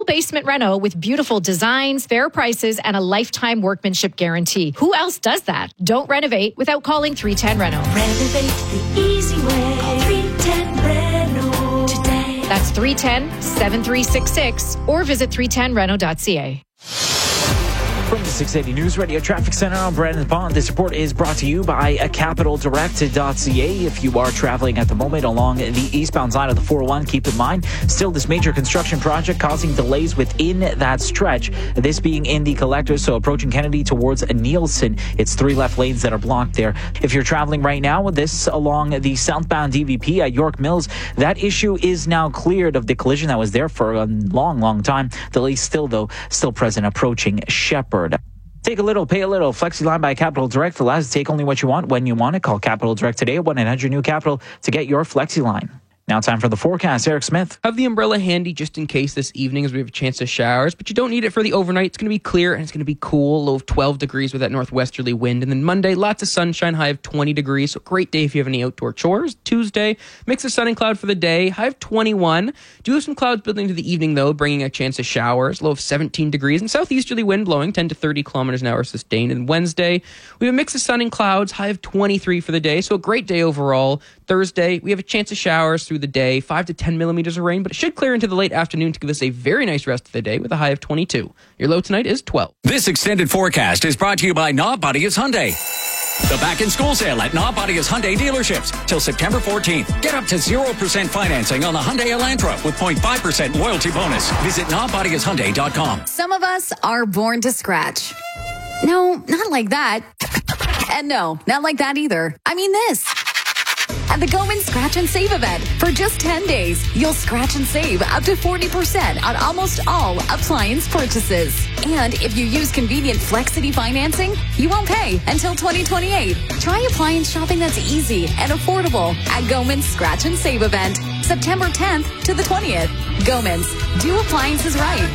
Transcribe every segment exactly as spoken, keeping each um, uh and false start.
basement reno with beautiful designs, fair prices, and a lifetime workmanship guarantee. Who else does that? Don't renovate without calling three ten Reno. Renovate the easy way. Call three ten Reno today. That's three one zero, seven three six six or visit three ten reno dot c a. From the six eighty News Radio Traffic Center, I'm Brandon Bond. This report is brought to you by capital direct dot c a. If you are traveling at the moment along the eastbound side of the four oh one, keep in mind, still this major construction project causing delays within that stretch. This being in the collector, so approaching Kennedy towards Nielsen. It's three left lanes that are blocked there. If you're traveling right now, this along the southbound D V P at York Mills, that issue is now cleared of the collision that was there for a long, long time. Delays still, though, still present approaching Shepherd. Take a little, pay a little. FlexiLine by Capital Direct allows you to take only what you want when you want it. Call Capital Direct today at one eight hundred new capital to get your FlexiLine. Now time for the forecast. Eric Smith. Have the umbrella handy just in case this evening as we have a chance of showers, but you don't need it for the overnight. It's going to be clear and it's going to be cool, low of twelve degrees with that northwesterly wind. And then Monday, lots of sunshine, high of twenty degrees. So great day if you have any outdoor chores. Tuesday, mix of sun and cloud for the day, high of twenty-one. Do have some clouds building to the evening though, bringing a chance of showers, low of seventeen degrees. And southeasterly wind blowing ten to thirty kilometers an hour sustained. And Wednesday, we have a mix of sun and clouds, high of twenty-three for the day. So a great day overall. Thursday, we have a chance of showers through the day, five to ten millimeters of rain, but it should clear into the late afternoon to give us a very nice rest of the day with a high of twenty-two. Your low tonight is twelve. This extended forecast is brought to you by Nobodia's Hyundai. The back-in-school sale at Nobodia's Hyundai dealerships till September fourteenth. Get up to zero percent financing on the Hyundai Elantra with zero point five percent loyalty bonus. Visit Nobodias Hyundai dot com. Some of us are born to scratch. No, not like that. And no, not like that either. I mean this. At the Goman Scratch and Save event. For just ten days, you'll scratch and save up to forty percent on almost all appliance purchases. And if you use convenient Flexity financing, you won't pay until twenty twenty-eight. Try appliance shopping that's easy and affordable at Goman's Scratch and Save event, September tenth to the twentieth. Goman's, do appliances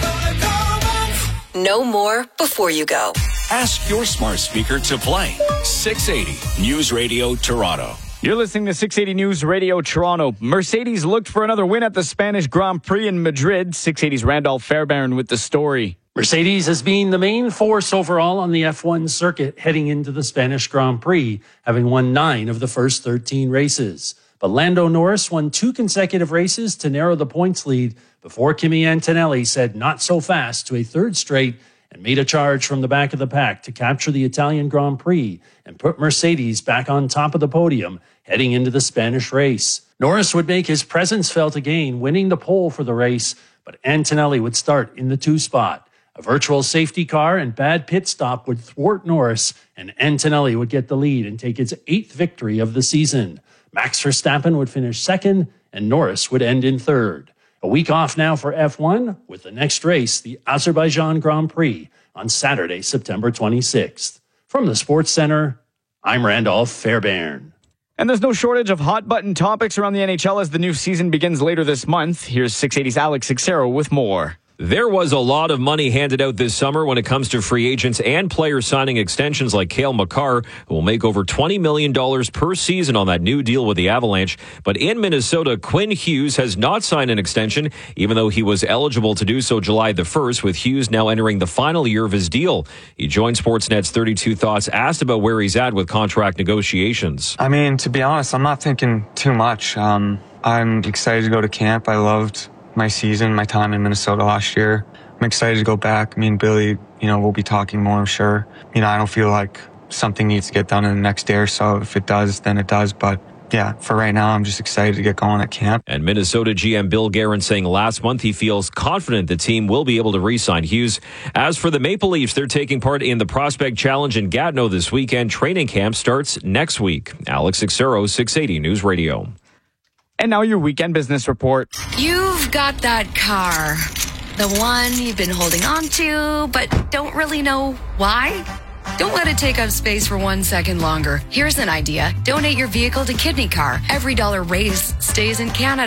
right. Know more before you go. Ask your smart speaker to play six eighty News Radio Toronto. You're listening to six eighty News Radio Toronto. Mercedes looked for another win at the Spanish Grand Prix in Madrid. six eighty's Randolph Fairbairn with the story. Mercedes has been the main force overall on the F one circuit heading into the Spanish Grand Prix, having won nine of the first thirteen races. But Lando Norris won two consecutive races to narrow the points lead before Kimi Antonelli said not so fast to a third straight and made a charge from the back of the pack to capture the Italian Grand Prix and put Mercedes back on top of the podium heading into the Spanish race. Norris would make his presence felt again, winning the pole for the race, but Antonelli would start in the two spot. A virtual safety car and bad pit stop would thwart Norris, and Antonelli would get the lead and take his eighth victory of the season. Max Verstappen would finish second, and Norris would end in third. A week off now for F one, with the next race, the Azerbaijan Grand Prix, on Saturday, September twenty-sixth. From the Sports Center, I'm Randolph Fairbairn. And there's no shortage of hot-button topics around the N H L as the new season begins later this month. Here's six eighty's Alex Sixero with more. There was a lot of money handed out this summer when it comes to free agents and players signing extensions like Cale Makar, who will make over twenty million dollars per season on that new deal with the Avalanche. But in Minnesota, Quinn Hughes has not signed an extension, even though he was eligible to do so July the first, with Hughes now entering the final year of his deal. He joined Sportsnet's thirty-two Thoughts, asked about where he's at with contract negotiations. I mean, to be honest, I'm not thinking too much. Um, I'm excited to go to camp. I loved my season, my time in Minnesota last year. I'm excited to go back. Me and Billy, you know, we'll be talking more, I'm sure. You know, I don't feel like something needs to get done in the next day or so. If it does, then it does. But yeah, for right now, I'm just excited to get going at camp. And Minnesota G M Bill Guerin saying last month he feels confident the team will be able to re-sign Hughes. As for the Maple Leafs, they're taking part in the Prospect Challenge in Gatineau this weekend. Training camp starts next week. Alex Sixero, six eighty News Radio. And now your weekend business report. You've got that car. The one you've been holding on to, but don't really know why? Don't let it take up space for one second longer. Here's an idea. Donate your vehicle to Kidney Car. Every dollar raised stays in Canada.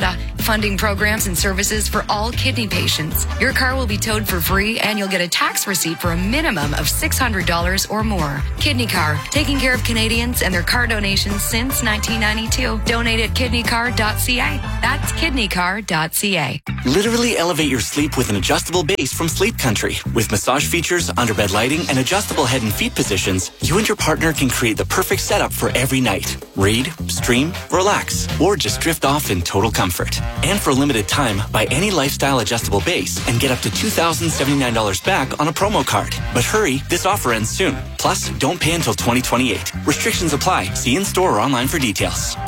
funding programs and services for all kidney patients. Your car will be towed for free, and you'll get a tax receipt for a minimum of six hundred dollars or more. Kidney Car, taking care of Canadians and their car donations since nineteen ninety-two. Donate at kidney car dot c a. That's kidney car dot c a. Literally elevate your sleep with an adjustable base from Sleep Country. With massage features, underbed lighting, and adjustable head and feet positions, you and your partner can create the perfect setup for every night. Read, stream, relax, or just drift off in total comfort. And for a limited time, buy any lifestyle adjustable base and get up to two thousand seventy-nine dollars back on a promo card. But hurry, this offer ends soon. Plus, don't pay until twenty twenty-eight. Restrictions apply. See in-store or online for details.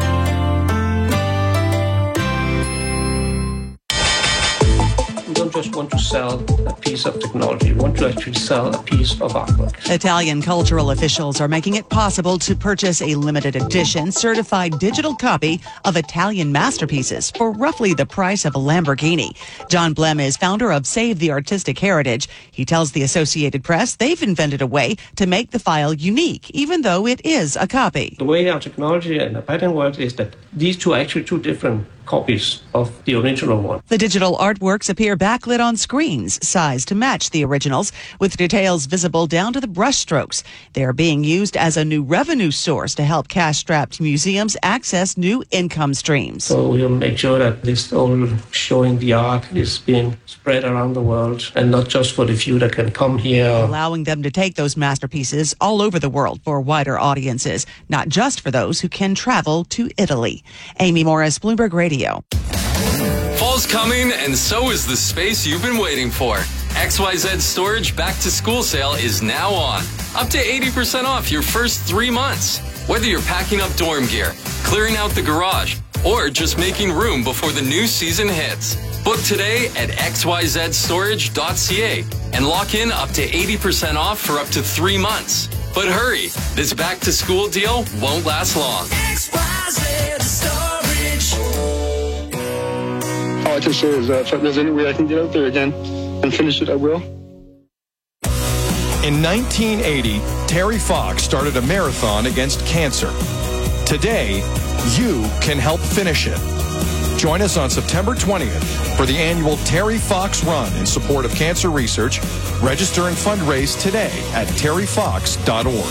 We don't just want to sell a piece of technology. We want to actually sell a piece of artwork. Italian cultural officials are making it possible to purchase a limited edition certified digital copy of Italian masterpieces for roughly the price of a Lamborghini. John Blem is founder of Save the Artistic Heritage. He tells the Associated Press they've invented a way to make the file unique, even though it is a copy. The way our technology and the pattern works is that these two are actually two different copies of the original one. The digital artworks appear backlit on screens, sized to match the originals, with details visible down to the brushstrokes. They are being used as a new revenue source to help cash-strapped museums access new income streams. So we'll make sure that this whole showing the art is being spread around the world, and not just for the few that can come here. Allowing them to take those masterpieces all over the world for wider audiences, not just for those who can travel to Italy. Amy Morris, Bloomberg Radio. Fall's coming, and so is the space you've been waiting for. X Y Z Storage Back to School Sale is now on. Up to eighty percent off your first three months. Whether you're packing up dorm gear, clearing out the garage, or just making room before the new season hits. Book today at x y z storage dot c a and lock in up to eighty percent off for up to three months. But hurry, this back to school deal won't last long. X Y Z Storage. All I can say is that if there's any way I can get out there again and finish it, I will. In nineteen eighty, Terry Fox started a marathon against cancer. Today, you can help finish it. Join us on September twentieth for the annual Terry Fox Run in support of cancer research. Register and fundraise today at terry fox dot org.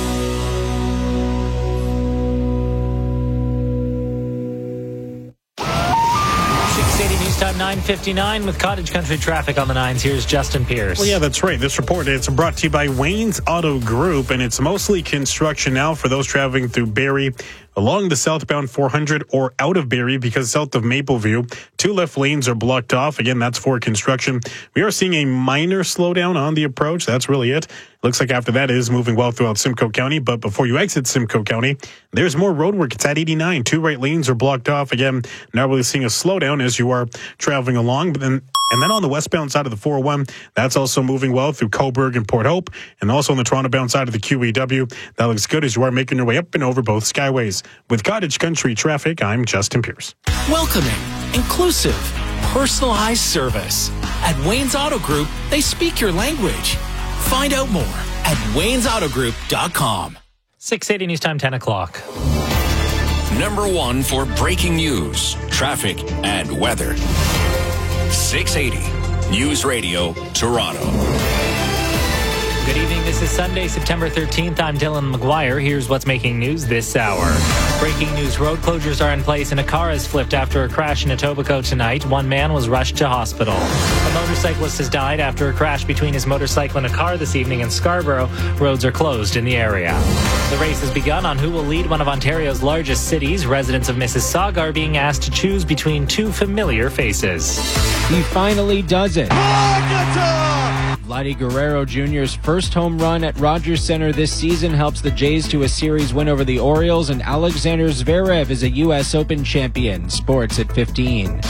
Time nine fifty-nine with Cottage Country traffic on the nines. Here's Justin Pierce. Well, yeah, that's right. This report, it's brought to you by Wayne's Auto Group, and it's mostly construction now for those traveling through Barrie along the southbound four hundred or out of Barrie, because south of Mapleview, two left lanes are blocked off. Again, that's for construction. We are seeing a minor slowdown on the approach. That's really it. Looks like after that it is moving well throughout Simcoe County, but before you exit Simcoe County, there's more road work. It's at eighty-nine. Two right lanes are blocked off. Again, not really seeing a slowdown as you are traveling along. But then, and then on the westbound side of the four oh one, that's also moving well through Cobourg and Port Hope, and also on the Toronto-bound side of the Q E W. That looks good as you are making your way up and over both skyways. With Cottage Country traffic, I'm Justin Pierce. Welcoming, inclusive, personalized service. At Wayne's Auto Group, they speak your language. Find out more at waynes auto group dot com. six eighty News Time, ten o'clock. Number one for breaking news, traffic, and weather. six eighty News Radio, Toronto. Good evening. This is Sunday, September thirteenth. I'm Dylan McGuire. Here's what's making news this hour. Breaking news. Road closures are in place and a car has flipped after a crash in Etobicoke tonight. One man was rushed to hospital. A motorcyclist has died after a crash between his motorcycle and a car this evening in Scarborough. Roads are closed in the area. The race has begun on who will lead one of Ontario's largest cities. Residents of Mississauga are being asked to choose between two familiar faces. He finally does it. Vladdy Guerrero Junior's first home run at Rogers Center this season helps the Jays to a series win over the Orioles, and Alexander Zverev is a U S Open champion. Sports at fifteen.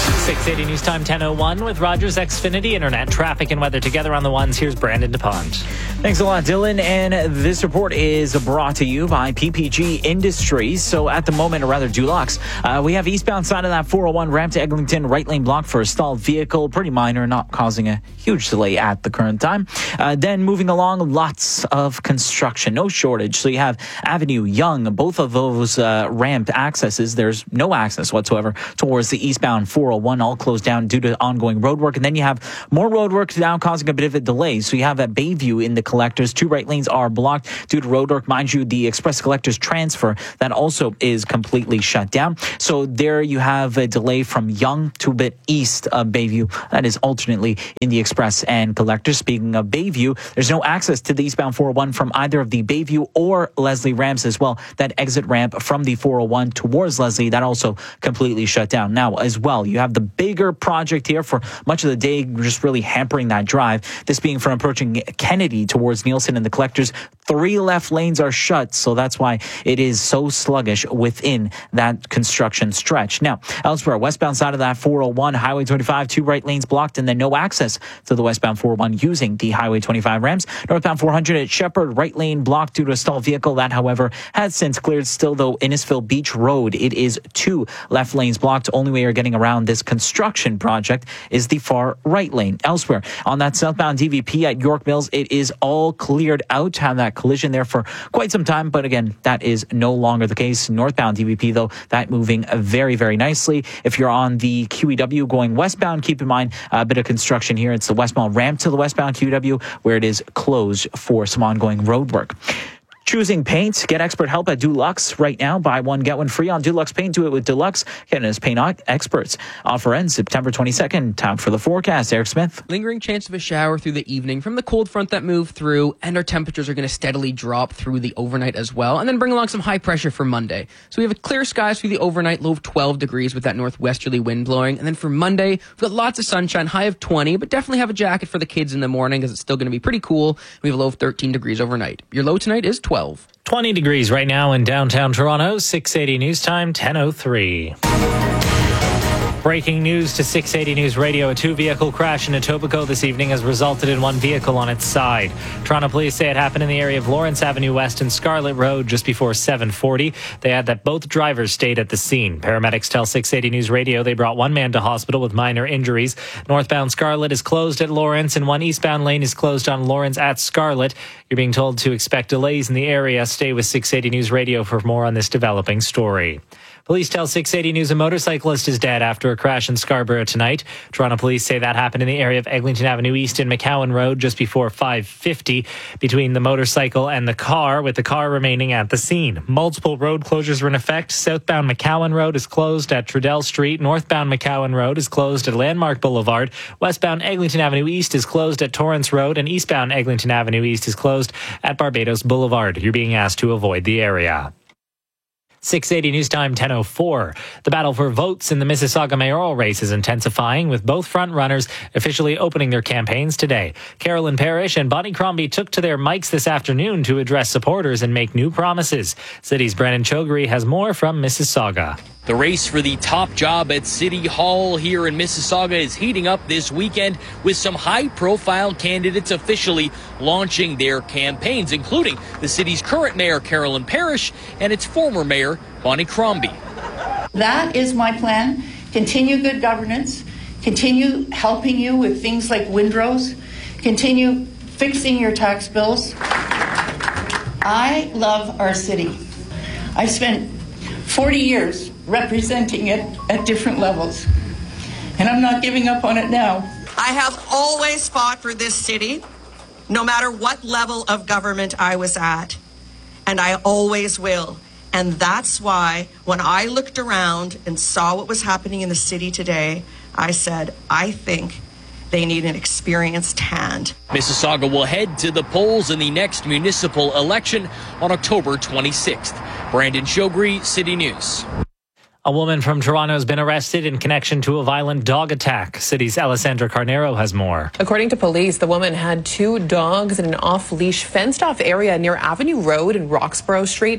six eighty News Time, ten oh one with Rogers Xfinity Internet. Traffic and weather together on the ones. Here's Brandon DePont. Thanks a lot, Dylan. And this report is brought to you by P P G Industries. So at the moment, or rather Dulux, uh, we have eastbound side of that four oh one ramp to Eglinton, right lane blocked for a stalled vehicle. Pretty minor, not causing a huge delay at the current time. Uh, then moving along, lots of construction, no shortage. So you have Avenue, Young, both of those uh, ramp accesses. There's no access whatsoever towards the eastbound four oh one, all closed down due to ongoing road work. And then you have more road work now causing a bit of a delay. So you have at Bayview in the collectors, two right lanes are blocked due to road work. Mind you, the express collectors transfer, that also is completely shut down. So there you have a delay from Young to a bit east of Bayview. That is alternately in the express and collectors. Speaking of Bayview, there's no access to the eastbound four oh one from either of the Bayview or Leslie ramps as well. That exit ramp from the four oh one towards Leslie, that also completely shut down. Now, as well, you have the bigger project here for much of the day, just really hampering that drive. This being from approaching Kennedy towards Nielsen and the collectors. Three left lanes are shut, so that's why it is so sluggish within that construction stretch. Now, elsewhere, westbound side of that four oh one, Highway twenty-five, two right lanes blocked, and then no access to the westbound four oh one using the Highway twenty-five ramps. Northbound four hundred at Shepherd, right lane blocked due to a stalled vehicle. That, however, has since cleared. Still, though, Innisfil Beach Road, it is two left lanes blocked. Only way you're getting around this construction project is the far right lane. Elsewhere, on that southbound D V P at York Mills, it is all cleared out. Had that collision there for quite some time, but again, that is no longer the case. Northbound D V P, though, that moving very, very nicely. If you're on the Q E W going westbound, keep in mind a bit of construction here. It's the westbound ramp to the westbound Q E W where it is closed for some ongoing road work. Choosing paint, get expert help at Dulux right now. Buy one, get one free on Dulux Paint. Do it with Dulux, Canada's paint experts. Offer ends September twenty-second. Time for the forecast. Eric Smith. Lingering chance of a shower through the evening from the cold front that moved through, and our temperatures are going to steadily drop through the overnight as well, and then bring along some high pressure for Monday. So we have a clear skies through the overnight, low of twelve degrees with that northwesterly wind blowing. And then for Monday, we've got lots of sunshine, high of twenty, but definitely have a jacket for the kids in the morning because it's still going to be pretty cool. We have a low of thirteen degrees overnight. Your low tonight is twelve. twenty degrees right now in downtown Toronto. six eighty News Time, ten oh three. Breaking news to six eighty News Radio. A two-vehicle crash in Etobicoke this evening has resulted in one vehicle on its side. Toronto police say it happened in the area of Lawrence Avenue West and Scarlett Road just before seven forty. They add that both drivers stayed at the scene. Paramedics tell six eighty News Radio they brought one man to hospital with minor injuries. Northbound Scarlett is closed at Lawrence, and one eastbound lane is closed on Lawrence at Scarlett. You're being told to expect delays in the area. Stay with six eighty News Radio for more on this developing story. Police tell six eighty News a motorcyclist is dead after a crash in Scarborough tonight. Toronto police say that happened in the area of Eglinton Avenue East and McCowan Road just before five fifty between the motorcycle and the car, with the car remaining at the scene. Multiple road closures were in effect. Southbound McCowan Road is closed at Trudell Street. Northbound McCowan Road is closed at Landmark Boulevard. Westbound Eglinton Avenue East is closed at Torrance Road, and eastbound Eglinton Avenue East is closed at Barbados Boulevard. You're being asked to avoid the area. six eighty News Time, ten oh four. The battle for votes in the Mississauga mayoral race is intensifying, with both front-runners officially opening their campaigns today. Carolyn Parrish and Bonnie Crombie took to their mics this afternoon to address supporters and make new promises. City's Brennan Chogri has more from Mississauga. The race for the top job at City Hall here in Mississauga is heating up this weekend, with some high-profile candidates officially launching their campaigns, including the city's current mayor, Carolyn Parrish, and its former mayor, Bonnie Crombie. That is my plan. Continue good governance, continue helping you with things like windrows, continue fixing your tax bills. I love our city. I've spent forty years representing it at different levels, and I'm not giving up on it now. I have always fought for this city, no matter what level of government I was at, and I always will. And that's why when I looked around and saw what was happening in the city today, I said, I think they need an experienced hand. Mississauga will head to the polls in the next municipal election on October twenty-sixth. Brandon Chogri, City News. A woman from Toronto has been arrested in connection to a violent dog attack. City's Alessandra Carnero has more. According to police, the woman had two dogs in an off-leash, fenced-off area near Avenue Road and Roxborough Street.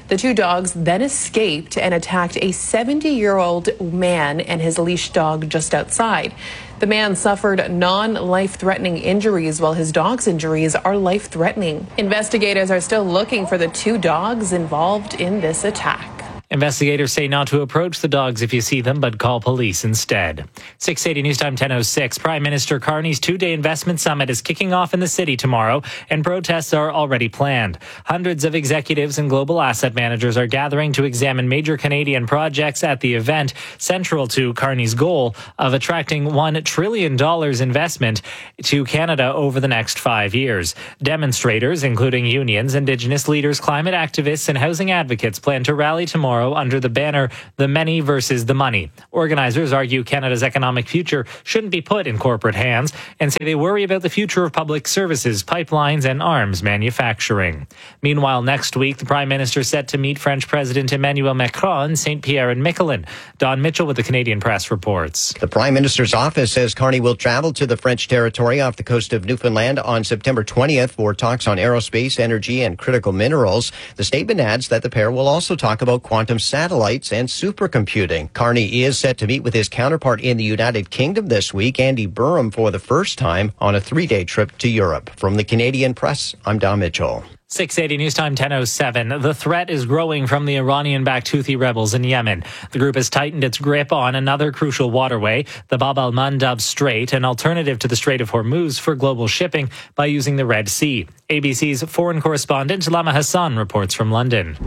The two dogs then escaped and attacked a seventy-year-old man and his leash dog just outside. The man suffered non-life-threatening injuries, while his dog's injuries are life-threatening. Investigators are still looking for the two dogs involved in this attack. Investigators say not to approach the dogs if you see them, but call police instead. six eighty News Time ten oh six. Prime Minister Carney's two-day investment summit is kicking off in the city tomorrow, and protests are already planned. Hundreds of executives and global asset managers are gathering to examine major Canadian projects at the event, central to Carney's goal of attracting one trillion dollars investment to Canada over the next five years. Demonstrators, including unions, Indigenous leaders, climate activists, and housing advocates, plan to rally tomorrow under the banner, The Many versus the Money. Organizers argue Canada's economic future shouldn't be put in corporate hands and say they worry about the future of public services, pipelines, and arms manufacturing. Meanwhile, next week, the Prime Minister is set to meet French President Emmanuel Macron in Saint Pierre and Miquelon. Don Mitchell with the Canadian Press reports. The Prime Minister's office says Carney will travel to the French territory off the coast of Newfoundland on September twentieth for talks on aerospace, energy, and critical minerals. The statement adds that the pair will also talk about quantum satellites and supercomputing. Carney is set to meet with his counterpart in the United Kingdom this week, Andy Burham, for the first time on a three-day trip to Europe. From the Canadian Press, I'm Don Mitchell. six eighty News Time ten oh seven. The threat is growing from the Iranian-backed Houthi rebels in Yemen. The group has tightened its grip on another crucial waterway, the Bab al-Mandab Strait, an alternative to the Strait of Hormuz for global shipping, by using the Red Sea. A B C's foreign correspondent Lama Hassan reports from London.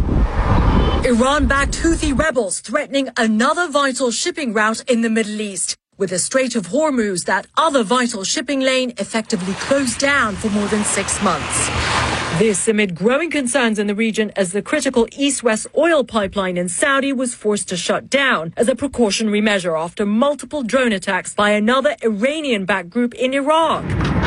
Iran-backed Houthi rebels threatening another vital shipping route in the Middle East, with the Strait of Hormuz, that other vital shipping lane, effectively closed down for more than six months. This amid growing concerns in the region as the critical east-west oil pipeline in Saudi was forced to shut down as a precautionary measure after multiple drone attacks by another Iranian-backed group in Iraq.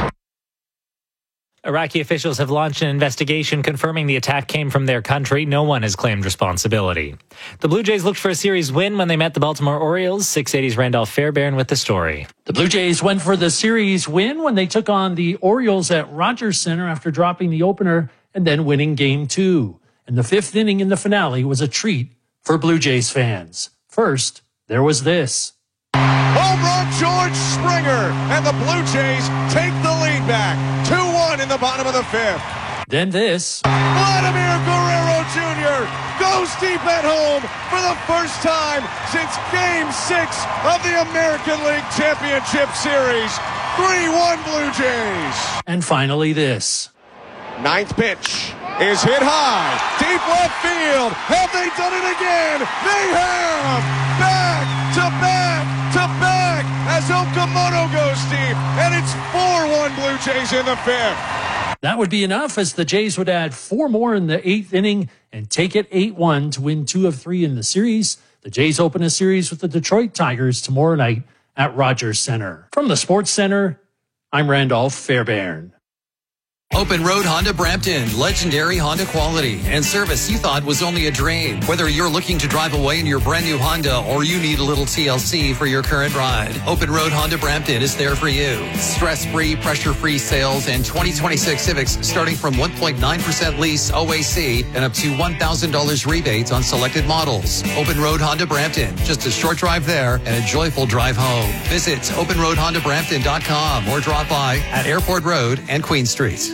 Iraqi officials have launched an investigation confirming the attack came from their country. No one has claimed responsibility. The Blue Jays looked for a series win when they met the Baltimore Orioles. six eighty's Randolph Fairbairn with the story. The Blue Jays went for the series win when they took on the Orioles at Rogers Center after dropping the opener and then winning game two. And the fifth inning in the finale was a treat for Blue Jays fans. First, there was this. Home run, George Springer, and the Blue Jays take the lead back. two one in the bottom of the fifth. Then this. Vladimir Guerrero Junior goes deep at home for the first time since Game six of the American League Championship Series. three one Blue Jays. And finally this. Ninth pitch is hit high, deep left field. Have they done it again? They have! Back to back to back as Okamoto goes deep, and it's four one Blue Jays in the fifth. That would be enough, as the Jays would add four more in the eighth inning and take it eight one to win two of three in the series. The Jays open a series with the Detroit Tigers tomorrow night at Rogers Center. From the Sports Center, I'm Randolph Fairbairn. Open Road Honda Brampton, legendary Honda quality and service you thought was only a dream. Whether you're looking to drive away in your brand new Honda or you need a little T L C for your current ride, Open Road Honda Brampton is there for you. Stress-free, pressure-free sales and twenty twenty-six Civics starting from one point nine percent lease O A C and up to one thousand dollars rebates on selected models. Open Road Honda Brampton, just a short drive there and a joyful drive home. Visit open road honda brampton dot com or drop by at Airport Road and Queen Street.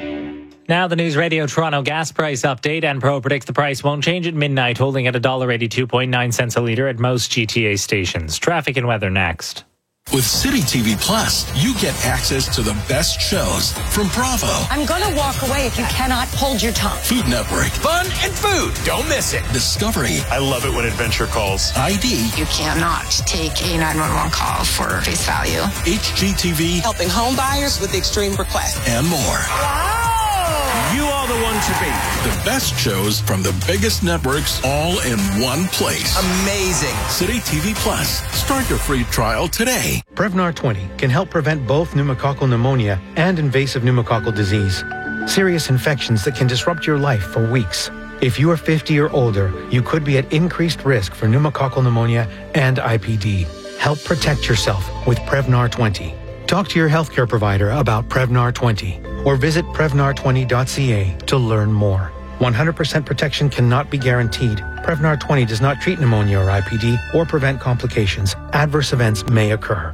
Now the News Radio Toronto gas price update. Enpro predicts the price won't change at midnight, holding at one dollar eighty-two point nine cents a litre at most G T A stations. Traffic and weather next. With City T V Plus, you get access to the best shows from Bravo, I'm going to walk away if you cannot hold your tongue. Food Network, Fun and food. Don't miss it. Discovery, I love it when adventure calls. I D, You cannot take a nine one one call for face value. H G T V, Helping home buyers with extreme requests. and more. You are the one to beat. The best shows from the biggest networks all in one place. Amazing. City T V Plus. Start your free trial today. Prevnar twenty can help prevent both pneumococcal pneumonia and invasive pneumococcal disease, serious infections that can disrupt your life for weeks. If you are fifty or older, you could be at increased risk for pneumococcal pneumonia and I P D. Help protect yourself with Prevnar twenty. Talk to your healthcare provider about Prevnar twenty or visit prevnar twenty dot c a to learn more. one hundred percent protection cannot be guaranteed. Prevnar twenty does not treat pneumonia or I P D or prevent complications. Adverse events may occur.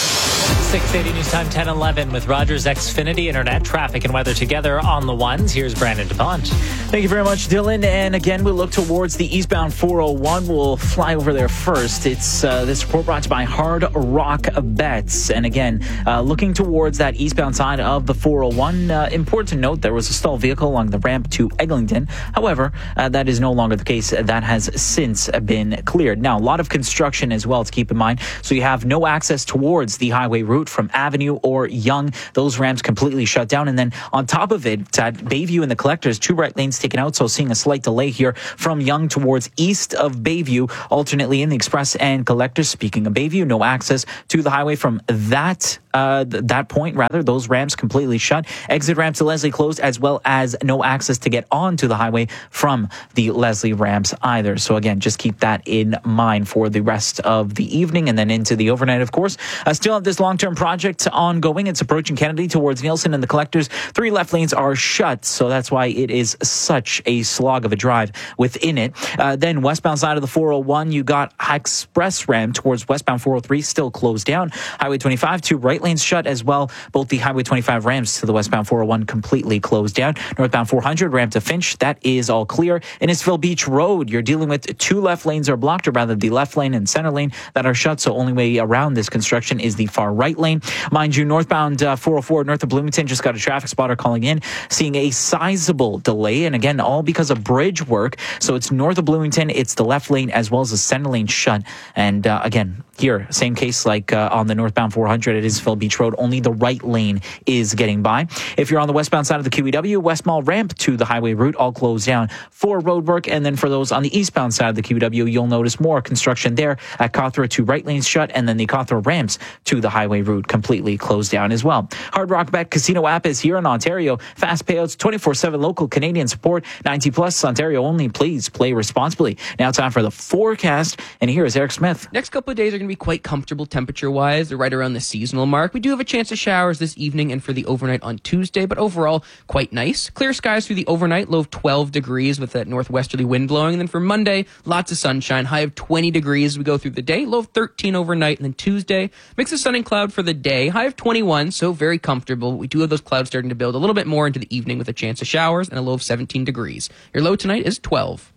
six eighty News Time ten eleven with Rogers Xfinity Internet, traffic and weather together on the ones. Here's Brandon DuPont. Thank you very much, Dylan. And again, we'll look towards the eastbound four oh one. We'll fly over there first. It's uh, this report brought to you by Hard Rock Bets. And again, uh, looking towards that eastbound side of the four oh one. Uh, important to note, there was a stalled vehicle along the ramp to Eglinton. However, uh, that is no longer the case. That has since been cleared. Now, a lot of construction as well to keep in mind. So you have no access towards the highway route from Avenue or Yonge. Those ramps completely shut down. And then on top of it, at Bayview and the Collectors, two right lanes taken out. So seeing a slight delay here from Yonge towards east of Bayview, alternately in the Express and Collectors. Speaking of Bayview, no access to the highway from that uh, th- that point, rather. Those ramps completely shut. Exit ramp to Leslie closed, as well as no access to get onto the highway from the Leslie ramps either. So again, just keep that in mind for the rest of the evening and then into the overnight, of course. Uh, still have this long-term project ongoing. It's approaching Kennedy towards Nielsen and the Collectors. Three left lanes are shut, so that's why it is such a slog of a drive within it. Uh, then westbound side of the four oh one, you got Express ramp towards westbound four oh three still closed down. Highway twenty-five, two right lanes shut as well. Both the Highway twenty-five ramps to the westbound four oh one completely closed down. Northbound four hundred ramp to Finch, that is all clear. Innisfil Beach Road, you're dealing with two left lanes are blocked, or rather the left lane and center lane that are shut, so only way around this construction is the far right lane. Mind you, northbound uh, four oh four north of Bloomington just got a traffic spotter calling in, seeing a sizable delay, and again, all because of bridge work. So it's north of Bloomington, it's the left lane as well as the center lane shut. And uh, again, here, same case like uh, on the northbound four hundred at Innisfil Beach Road, only the right lane is getting by. If you're on the westbound side of the Q E W, West Mall ramp to the highway route all closed down for road work. And then for those on the eastbound side of the Q E W, you'll notice more construction there at Cawthra, two right lanes shut, and then the Cawthra ramps to the highway route completely closed down as well. Hard Rock Bet Casino app is here in Ontario. Fast payouts, twenty-four seven local Canadian support, ninety plus Ontario only. Please play responsibly. Now time for the forecast, and here is Eric Smith. Next couple of days are going to be quite comfortable temperature-wise. They're right around the seasonal mark. We do have a chance of showers this evening and for the overnight on Tuesday, but overall quite nice. Clear skies through the overnight, low of twelve degrees with that northwesterly wind blowing. And then for Monday, lots of sunshine, high of twenty degrees as we go through the day, low of thirteen overnight. And then Tuesday, mix of sun and cloud for the day, high of twenty-one, so very comfortable. We do have those clouds starting to build a little bit more into the evening with a chance of showers and a low of seventeen degrees. Your low tonight is twelve.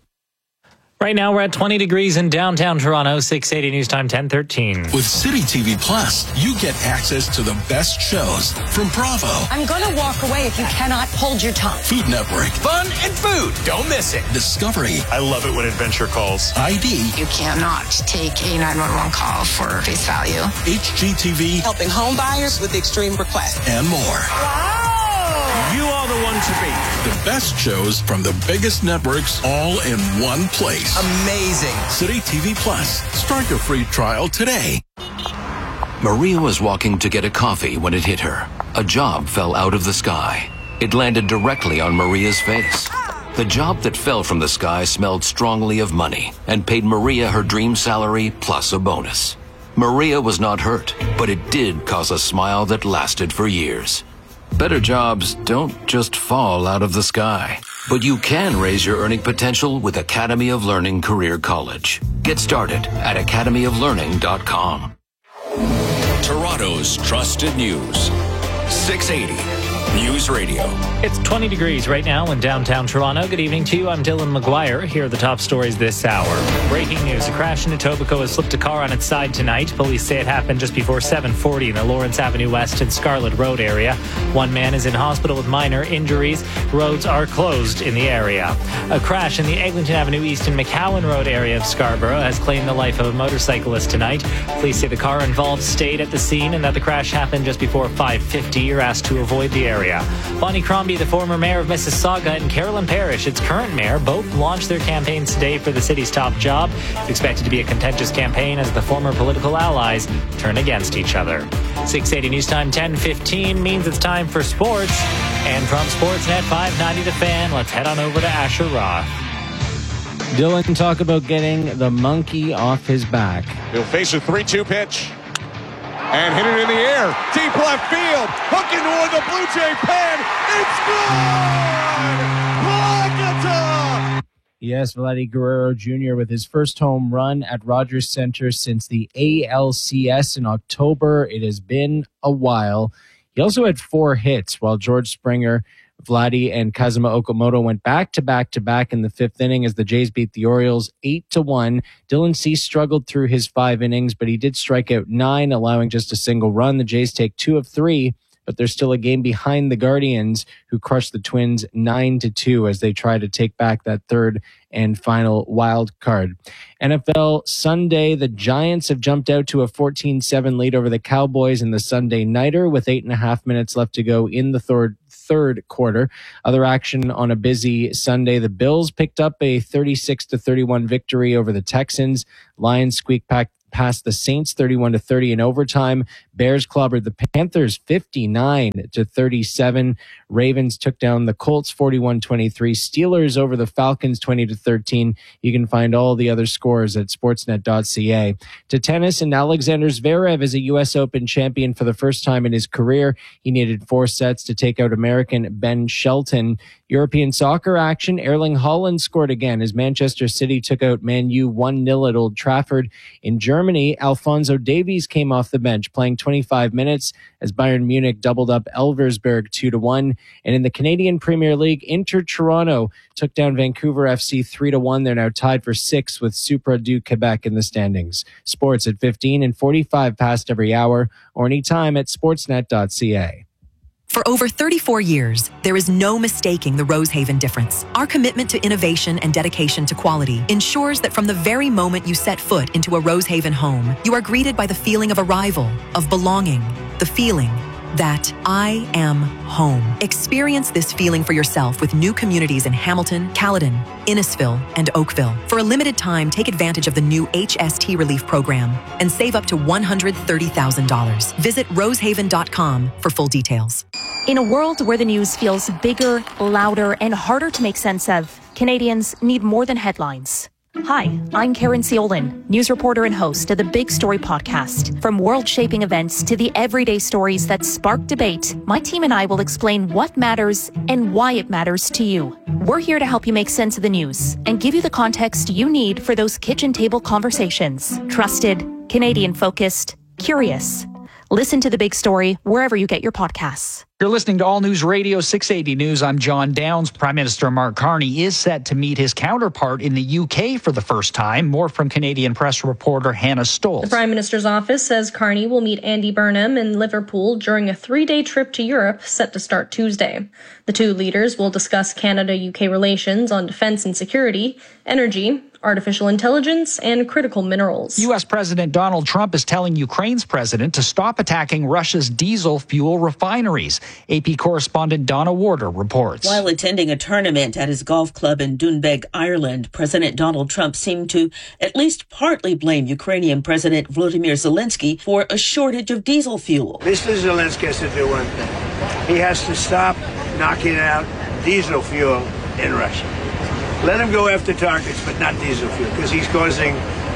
Right now, we're at twenty degrees in downtown Toronto, six eighty News Time, ten thirteen. With City T V Plus, you get access to the best shows from Bravo, I'm going to walk away if you cannot hold your tongue. Food Network, Fun and food. Don't miss it. Discovery, I love it when adventure calls. I D, You cannot take a nine one one call for face value. H G T V, Helping home buyers with extreme requests. and more. You are the one to beat. The best shows from the biggest networks all in one place. Amazing. City T V Plus. Start your free trial today. Maria was walking to get a coffee when it hit her. A job fell out of the sky. It landed directly on Maria's face. The job that fell from the sky smelled strongly of money and paid Maria her dream salary plus a bonus. Maria was not hurt, but it did cause a smile that lasted for years. Better jobs don't just fall out of the sky, but you can raise your earning potential with Academy of Learning Career College. Get started at academy of learning dot com. Toronto's trusted news. six eighty News Radio. It's twenty degrees right now in downtown Toronto. Good evening to you. I'm Dylan McGuire. Here are the top stories this hour. Breaking news. A crash in Etobicoke has flipped a car on its side tonight. Police say it happened just before seven forty in the Lawrence Avenue West and Scarlett Road area. One man is in hospital with minor injuries. Roads are closed in the area. A crash in the Eglinton Avenue East and McCowan Road area of Scarborough has claimed the life of a motorcyclist tonight. Police say the car involved stayed at the scene and that the crash happened just before five fifty. You're asked to avoid the area. Bonnie Crombie, the former mayor of Mississauga, and Carolyn Parrish, its current mayor, both launched their campaigns today for the city's top job. It's expected to be a contentious campaign as the former political allies turn against each other. six eighty News Time, ten fifteen means it's time for sports. And from Sportsnet five ninety The Fan, let's head on over to Asher Roth. Dylan, talk about getting the monkey off his back. He'll face a three two pitch. And hit it in the air. Deep left field. Hooking toward the Blue Jay pen. It's good! Plakata! Yes, Vladdy Guerrero Junior with his first home run at Rogers Center since the A L C S in October. It has been a while. He also had four hits while George Springer, Vladdy, and Kazuma Okamoto went back to back to back in the fifth inning as the Jays beat the Orioles eight to one. Dylan Cease struggled through his five innings, but he did strike out nine, allowing just a single run. The Jays take two of three, but they're still a game behind the Guardians, who crushed the Twins nine to two as they try to take back that third and final wild card. N F L Sunday, the Giants have jumped out to a fourteen seven lead over the Cowboys in the Sunday Nighter with eight and a half minutes left to go in the third third quarter. Other action on a busy Sunday, the Bills picked up a thirty-six to thirty-one victory over the Texans. Lions squeaked back past the Saints thirty-one to thirty in overtime. Bears clobbered the Panthers fifty-nine to thirty-seven. Ravens took down the Colts forty-one twenty-three. Steelers over the Falcons twenty to thirteen. You can find all the other scores at sportsnet dot c a. To tennis, and Alexander Zverev is a U S Open champion for the first time in his career. He needed four sets to take out American Ben Shelton. European soccer action, Erling Haaland scored again as Manchester City took out Man U one nil at Old Trafford. In Germany, Alphonso Davies came off the bench, playing twenty-five minutes as Bayern Munich doubled up Elversberg two to one. And in the Canadian Premier League, Inter Toronto took down Vancouver F C three to one. They're now tied for sixth with Supra du Quebec in the standings. Sports at fifteen and forty-five past every hour, or anytime at sportsnet dot c a. For over thirty-four years, there is no mistaking the Rosehaven difference. Our commitment to innovation and dedication to quality ensures that from the very moment you set foot into a Rosehaven home, you are greeted by the feeling of arrival, of belonging, the feeling that I am home. Experience this feeling for yourself with new communities in Hamilton, Caledon, Innisfil, and Oakville. For a limited time, take advantage of the new H S T Relief Program and save up to one hundred thirty thousand dollars. Visit rosehaven dot com for full details. In a world where the news feels bigger, louder, and harder to make sense of, Canadians need more than headlines. Hi, I'm Karen Ciolin, news reporter and host of the Big Story podcast. From world-shaping events to the everyday stories that spark debate, my team and I will explain what matters and why it matters to you. We're here to help you make sense of the news and give you the context you need for those kitchen table conversations. Trusted, Canadian-focused, curious. Listen to The Big Story wherever you get your podcasts. You're listening to All News Radio six eighty News. I'm John Downs. Prime Minister Mark Carney is set to meet his counterpart in the U K for the first time. More from Canadian press reporter Hannah Stoltz. The Prime Minister's office says Carney will meet Andy Burnham in Liverpool during a three-day trip to Europe set to start Tuesday. The two leaders will discuss Canada-U K relations on defense and security, energy, artificial intelligence, and critical minerals. U S. President Donald Trump is telling Ukraine's president to stop attacking Russia's diesel fuel refineries. A P correspondent Donna Warder reports. While attending a tournament at his golf club in Doonbeg, Ireland, President Donald Trump seemed to at least partly blame Ukrainian President Volodymyr Zelensky for a shortage of diesel fuel. Mister Zelensky has to do one thing. He has to stop knocking out diesel fuel in Russia. Let him go after targets, but not diesel fuel, because he's causing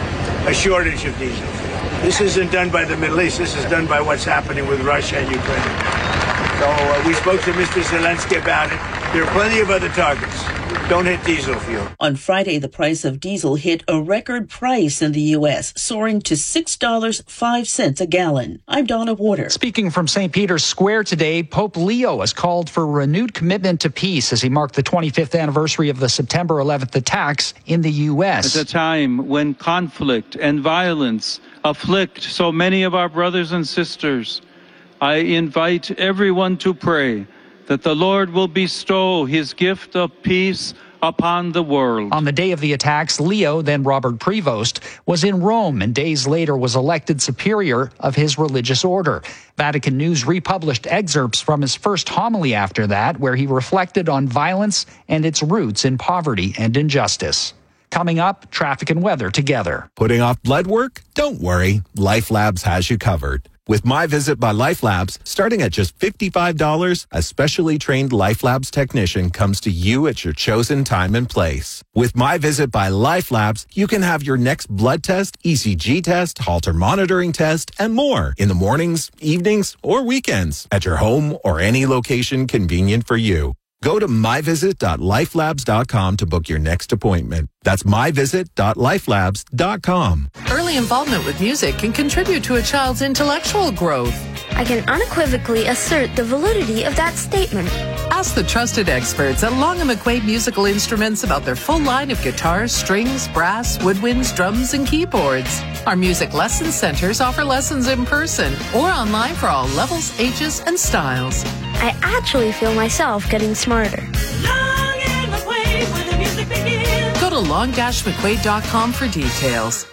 a shortage of diesel fuel. This isn't done by the Middle East. This is done by what's happening with Russia and Ukraine. So uh, we spoke to Mister Zelensky about it. There are plenty of other targets. Don't hit diesel fuel. On Friday, the price of diesel hit a record price in the U S, soaring to six dollars and five cents a gallon. I'm Donna Warder. Speaking from Saint Peter's Square today, Pope Leo has called for renewed commitment to peace as he marked the twenty-fifth anniversary of the September eleventh attacks in the U S. At a time when conflict and violence afflict so many of our brothers and sisters, I invite everyone to pray that the Lord will bestow his gift of peace upon the world. On the day of the attacks, Leo, then Robert Prevost, was in Rome and days later was elected superior of his religious order. Vatican News republished excerpts from his first homily after that, where he reflected on violence and its roots in poverty and injustice. Coming up, traffic and weather together. Putting off blood work? Don't worry. Life Labs has you covered. With My Visit by Life Labs, starting at just fifty-five dollars, a specially trained Life Labs technician comes to you at your chosen time and place. With My Visit by Life Labs, you can have your next blood test, E C G test, Holter monitoring test, and more in the mornings, evenings, or weekends at your home or any location convenient for you. Go to my visit dot life labs dot com to book your next appointment. That's my visit dot life labs dot com. Early involvement with music can contribute to a child's intellectual growth. I can unequivocally assert the validity of that statement. Ask the trusted experts at Long and McQuaid Musical Instruments about their full line of guitars, strings, brass, woodwinds, drums, and keyboards. Our music lesson centers offer lessons in person or online for all levels, ages, and styles. I actually feel myself getting smarter. Long and McQuaid, where the music begins. Go to long dash mcquaid dot com for details.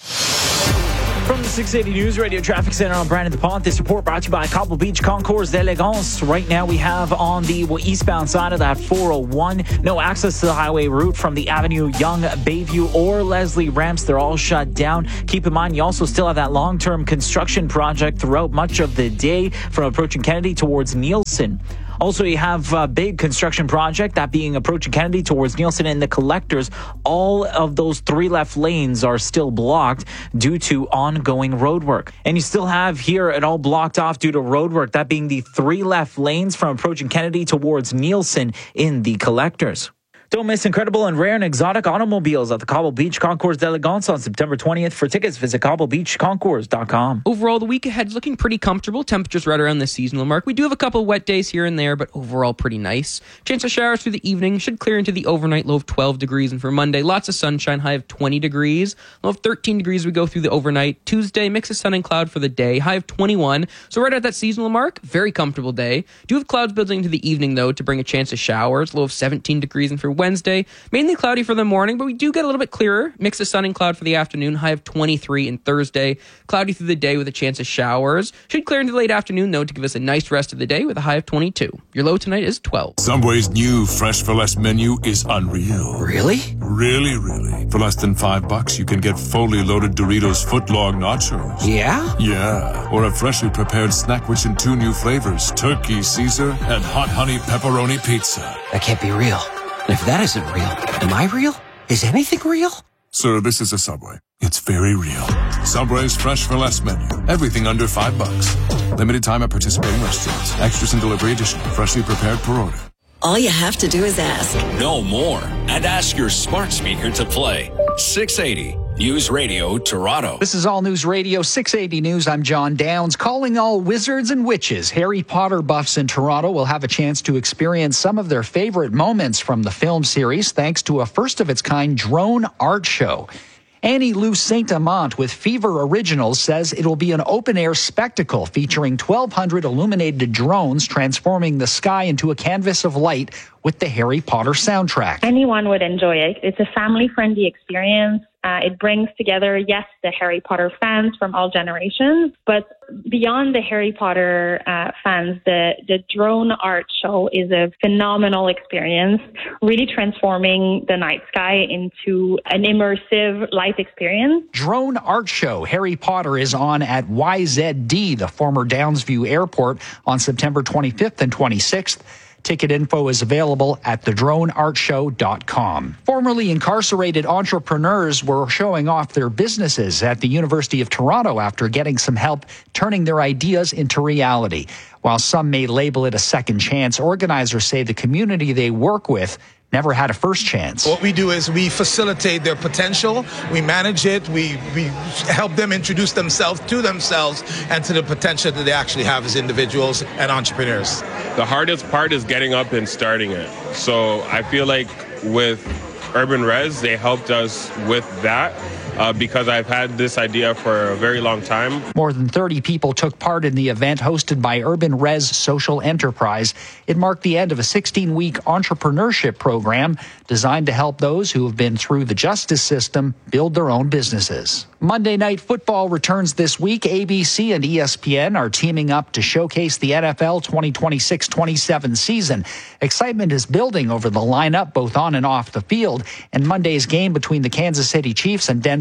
From the six eighty News Radio Traffic Center, I'm Brandon DuPont. This report brought to you by Cobble Beach Concours d'Elegance. Right now we have on the eastbound side of that four oh one, no access to the highway route from the Avenue Young, Bayview, or Leslie ramps. They're all shut down. Keep in mind, you also still have that long-term construction project throughout much of the day from approaching Kennedy towards Nielsen. Also, you have a big construction project, that being approaching Kennedy towards Nielsen and the collectors. All of those three left lanes are still blocked due to ongoing road work. And you still have here it all blocked off due to road work, that being the three left lanes from approaching Kennedy towards Nielsen in the collectors. Don't miss incredible and rare and exotic automobiles at the Cobble Beach Concours d'Elegance on September twentieth. For tickets, visit cobble beach concours dot com. Overall, the week ahead is looking pretty comfortable. Temperatures right around the seasonal mark. We do have a couple wet days here and there, but overall pretty nice. Chance of showers through the evening should clear into the overnight low of twelve degrees. And for Monday, lots of sunshine, high of twenty degrees. Low of thirteen degrees we go through the overnight. Tuesday, mix of sun and cloud for the day, high of twenty-one. So right at that seasonal mark, very comfortable day. Do have clouds building into the evening, though, to bring a chance of showers. Low of seventeen degrees. And for Wednesday, mainly cloudy for the morning, but we do get a little bit clearer. Mix of sun and cloud for the afternoon, high of twenty-three. And Thursday, cloudy through the day with a chance of showers. Should clear into the late afternoon, though, to give us a nice rest of the day with a high of twenty-two. Your low tonight is twelve. Subway's new Fresh for Less menu is unreal. Really? Really, really. For less than five bucks, you can get fully loaded Doritos footlong nachos. Yeah? Yeah. Or a freshly prepared snack rich in two new flavors, turkey Caesar and hot honey pepperoni pizza. That can't be real. If that isn't real, am I real? Is anything real? Sir, this is a Subway. It's very real. Subway's Fresh for Less menu. Everything under five bucks. Limited time at participating restaurants. Extras and delivery additional. Freshly prepared per order. All you have to do is ask. Know more and ask your smart speaker to play. six eighty News Radio Toronto. This is All News Radio six eighty News. I'm John Downs. Calling all wizards and witches. Harry Potter buffs in Toronto will have a chance to experience some of their favorite moments from the film series thanks to a first-of-its-kind drone art show. Annie Lou Saint-Amant with Fever Originals says it'll be an open-air spectacle featuring twelve hundred illuminated drones transforming the sky into a canvas of light with the Harry Potter soundtrack. Anyone would enjoy it. It's a family-friendly experience. Uh, it brings together, yes, the Harry Potter fans from all generations, but beyond the Harry Potter uh, fans, the, the drone art show is a phenomenal experience, really transforming the night sky into an immersive light experience. Drone art show. Harry Potter is on at Y Z D, the former Downsview Airport, on September twenty-fifth and twenty-sixth. Ticket info is available at the drone art show dot com. Formerly incarcerated entrepreneurs were showing off their businesses at the University of Toronto after getting some help turning their ideas into reality. While some may label it a second chance, organizers say the community they work with never had a first chance. What we do is we facilitate their potential, we manage it, we, we help them introduce themselves to themselves and to the potential that they actually have as individuals and entrepreneurs. The hardest part is getting up and starting it. So I feel like with Urban Res, they helped us with that. Uh, because I've had this idea for a very long time. More than thirty people took part in the event hosted by Urban Res Social Enterprise. It marked the end of a sixteen-week entrepreneurship program designed to help those who have been through the justice system build their own businesses. Monday Night Football returns this week. A B C and E S P N are teaming up to showcase the N F L twenty twenty-six twenty-seven season. Excitement is building over the lineup, both on and off the field. And Monday's game between the Kansas City Chiefs and Denver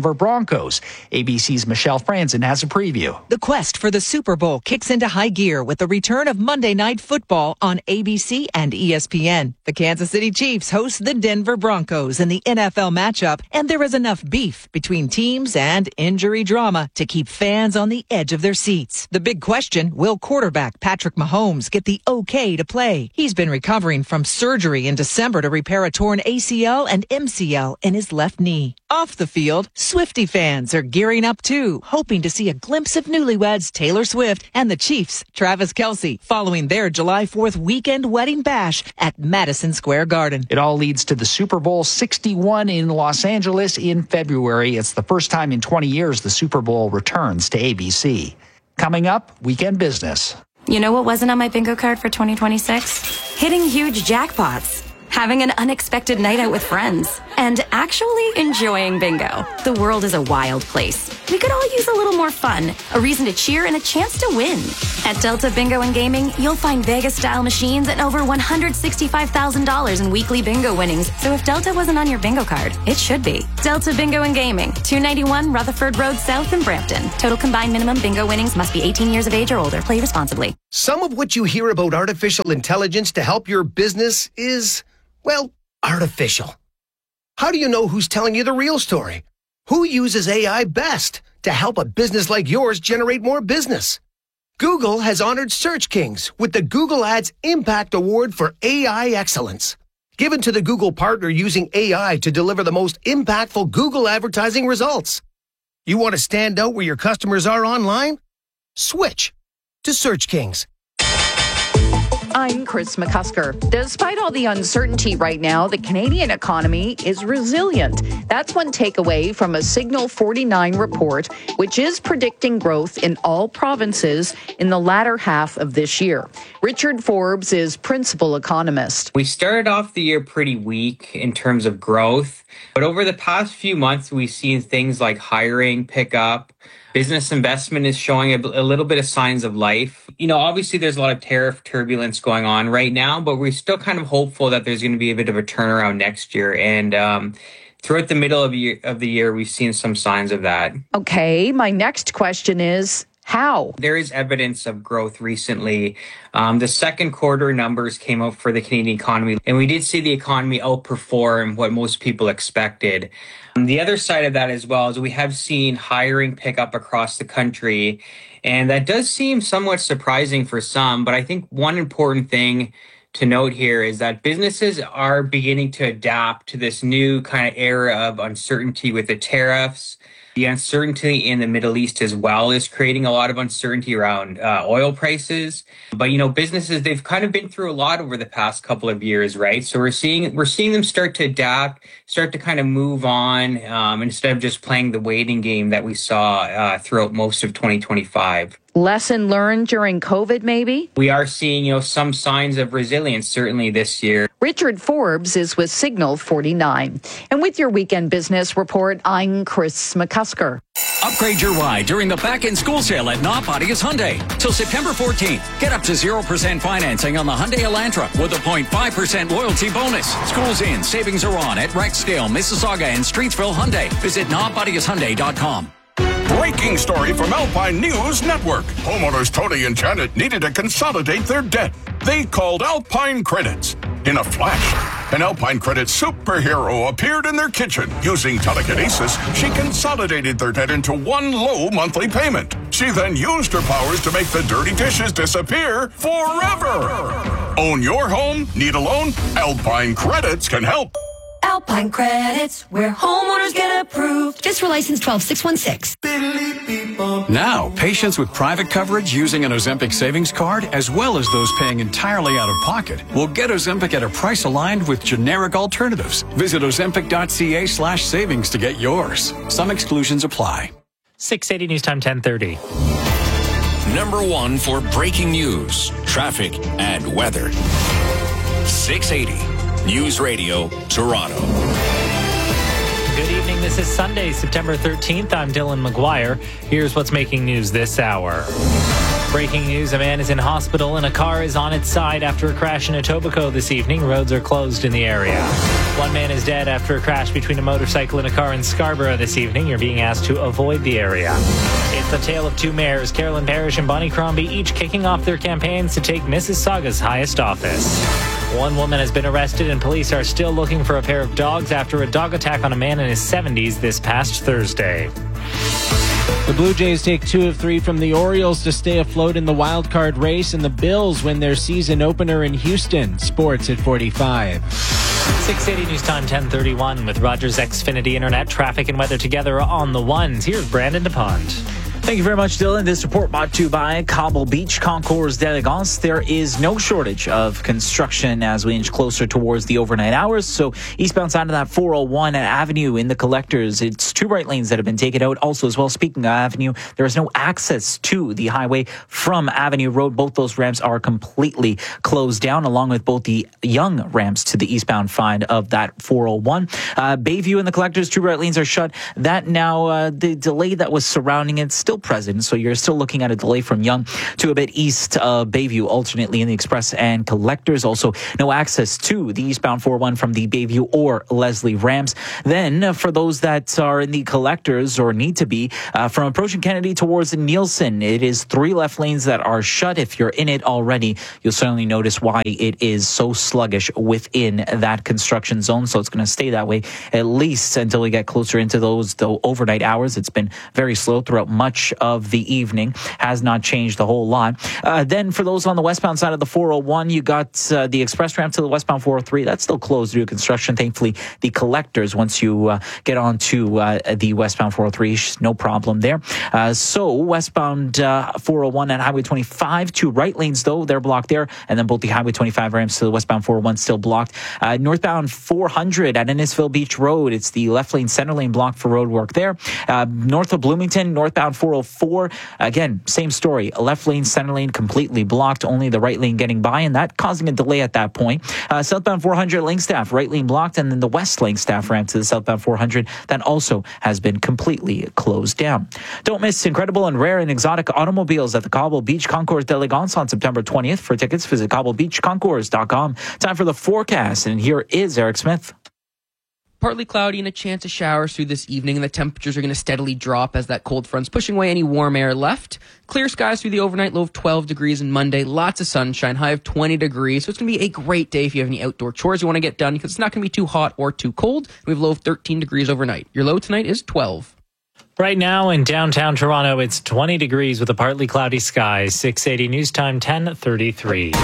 Denver Broncos. A B C's Michelle Franzen has a preview. The quest for the Super Bowl kicks into high gear with the return of Monday Night Football on A B C and E S P N. The Kansas City Chiefs host the Denver Broncos in the N F L matchup, and there is enough beef between teams and injury drama to keep fans on the edge of their seats. The big question, will quarterback Patrick Mahomes get the okay to play? He's been recovering from surgery in December to repair a torn A C L and M C L in his left knee. Off the field, Swiftie fans are gearing up too, hoping to see a glimpse of newlyweds Taylor Swift and the Chiefs' Travis Kelce following their July fourth weekend wedding bash at Madison Square Garden. It all leads to the Super Bowl sixty-one in Los Angeles in February. It's the first time in twenty years the Super Bowl returns to A B C. Coming up, Weekend Business. You know what wasn't on my bingo card for twenty twenty-six? Hitting huge jackpots, having an unexpected night out with friends, and actually enjoying bingo. The world is a wild place. We could all use a little more fun, a reason to cheer, and a chance to win. At Delta Bingo and Gaming, you'll find Vegas-style machines and over one hundred sixty-five thousand dollars in weekly bingo winnings. So if Delta wasn't on your bingo card, it should be. Delta Bingo and Gaming, two ninety-one Rutherford Road South in Brampton. Total combined minimum bingo winnings must be eighteen years of age or older. Play responsibly. Some of what you hear about artificial intelligence to help your business is, well, artificial. How do you know who's telling you the real story? Who uses A I best to help a business like yours generate more business? Google has honored Search Kings with the Google Ads Impact Award for A I Excellence, given to the Google partner using A I to deliver the most impactful Google advertising results. You want to stand out where your customers are online? Switch to Search Kings. I'm Chris McCusker. Despite all the uncertainty right now, the Canadian economy is resilient. That's one takeaway from a Signal forty-nine report, which is predicting growth in all provinces in the latter half of this year. Richard Forbes is principal economist. We started off the year pretty weak in terms of growth, but over the past few months, we've seen things like hiring pick up. Business investment is showing a, a little bit of signs of life. You know, obviously there's a lot of tariff turbulence going on right now, but we're still kind of hopeful that there's going to be a bit of a turnaround next year. And um, throughout the middle of, year, of the year, we've seen some signs of that. Okay, my next question is, how? There is evidence of growth recently. Um, the second quarter numbers came out for the Canadian economy, and we did see the economy outperform what most people expected. Um, the other side of that as well is we have seen hiring pick up across the country, and that does seem somewhat surprising for some. But I think one important thing to note here is that businesses are beginning to adapt to this new kind of era of uncertainty with the tariffs. The uncertainty in the Middle East as well is creating a lot of uncertainty around uh, oil prices. But, you know, businesses, they've kind of been through a lot over the past couple of years, right? So we're seeing we're seeing them start to adapt, start to kind of move on um, instead of just playing the waiting game that we saw uh, throughout most of twenty twenty-five. Lesson learned during COVID, maybe? We are seeing, you know, some signs of resilience, certainly this year. Richard Forbes is with Signal forty-nine. And with your Weekend Business Report, I'm Chris McCusker. Upgrade your ride during the back-in-school sale at Notpottius Hyundai. Till September fourteenth, get up to zero percent financing on the Hyundai Elantra with a zero point five percent loyalty bonus. School's in, savings are on at Rexdale, Mississauga, and Streetsville Hyundai. Visit Notpottius Hyundai dot com. Breaking story from Alpine News Network. Homeowners Tony and Janet needed to consolidate their debt. They called Alpine Credits. In a flash, an Alpine Credits superhero appeared in their kitchen. Using telekinesis, she consolidated their debt into one low monthly payment. She then used her powers to make the dirty dishes disappear forever. Own your home? Need a loan? Alpine Credits can help. Alpine Credits, where homeowners get approved. Just for license twelve six one six. Now, patients with private coverage using an Ozempic savings card, as well as those paying entirely out of pocket, will get Ozempic at a price aligned with generic alternatives. Visit ozempic.ca slash savings to get yours. Some exclusions apply. six eighty News Time ten thirty. Number one for breaking news, traffic, and weather. six eighty News Radio, Toronto. Good evening. This is Sunday, September thirteenth. I'm Dylan McGuire. Here's what's making news this hour. Breaking news, a man is in hospital and a car is on its side after a crash in Etobicoke this evening. Roads are closed in the area. One man is dead after a crash between a motorcycle and a car in Scarborough this evening. You're being asked to avoid the area. It's the tale of two mayors, Carolyn Parrish and Bonnie Crombie, each kicking off their campaigns to take Mississauga's highest office. One woman has been arrested and police are still looking for a pair of dogs after a dog attack on a man in his seventies this past Thursday. The Blue Jays take two of three from the Orioles to stay afloat in the wild card race, and the Bills win their season opener in Houston. Sports at forty-five. six eighty News Time ten thirty-one with Rogers Xfinity Internet traffic and weather together on the ones. Here's Brandon DePont. Thank you very much, Dylan. This report brought to you by Cobble Beach Concours d'Elegance. There is no shortage of construction as we inch closer towards the overnight hours. So eastbound side of that four oh one at Avenue in the Collectors, it's two right lanes that have been taken out. Also, as well, speaking of Avenue, there is no access to the highway from Avenue Road. Both those ramps are completely closed down, along with both the young ramps to the eastbound side of that four oh one. Uh, Bayview in the Collectors, two right lanes are shut. That now, uh, the delay that was surrounding it still present, so you're still looking at a delay from Yonge to a bit east of Bayview, alternately in the Express and Collectors. Also, no access to the eastbound four oh one from the Bayview or Leslie ramps. Then, uh, for those that are in the Collectors or need to be, uh, from approaching Kennedy towards Nielsen, it is three left lanes that are shut. If you're in it already, you'll certainly notice why it is so sluggish within that construction zone. So it's going to stay that way at least until we get closer into those the overnight hours. It's been very slow throughout much of the evening, has not changed a whole lot. Uh, then for those on the westbound side of the four oh one, you got uh, the express ramp to the westbound four oh three. That's still closed due to construction. Thankfully, the Collectors, once you uh, get onto uh, the westbound four oh three, no problem there. Uh, so westbound uh, four oh one and Highway twenty-five, two right lanes though, they're blocked there. And then both the Highway twenty-five ramps to the westbound four oh one still blocked. Uh, northbound four hundred at Innisfil Beach Road, it's the left lane, center lane blocked for road work there. Uh, north of Bloomington, northbound four oh four, again, same story. A left lane, center lane completely blocked, only the right lane getting by, and that causing a delay at that point. Uh, southbound four hundred Langstaff, right lane blocked, and then the west Langstaff ramp to the southbound four hundred, that also has been completely closed down. Don't miss incredible and rare and exotic automobiles at the Cobble Beach Concours d'Elegance on September twentieth. For tickets, visit cobble beach concours dot com. Time for the forecast, and here is Eric Smith. Partly cloudy and a chance of showers through this evening, and the temperatures are going to steadily drop as that cold front's pushing away any warm air left. Clear skies through the overnight, low of twelve degrees on Monday. Lots of sunshine, high of twenty degrees. So it's going to be a great day if you have any outdoor chores you want to get done, because it's not going to be too hot or too cold. We have a low of thirteen degrees overnight. Your low tonight is twelve. Right now in downtown Toronto, it's twenty degrees with a partly cloudy sky. six eighty News Time ten thirty-three.